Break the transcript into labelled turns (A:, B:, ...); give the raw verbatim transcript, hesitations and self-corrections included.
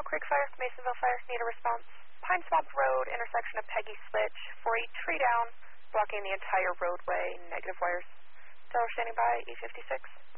A: Creek Fire, Masonville Fire, need a response. Pine Swamp Road, intersection of Peggy Switch, for a tree down, blocking the entire roadway, negative wires. Tower standing by, E fifty-six.